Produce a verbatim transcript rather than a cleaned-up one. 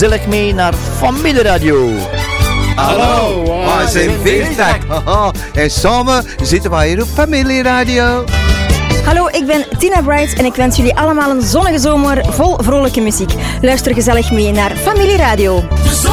gezellig mee naar Familieradio. Hallo, wij zijn Veertig. En samen zitten wij hier op Familieradio. Hallo, ik ben Tina Bright en ik wens jullie allemaal een zonnige zomer vol vrolijke muziek. Luister gezellig mee naar Familieradio.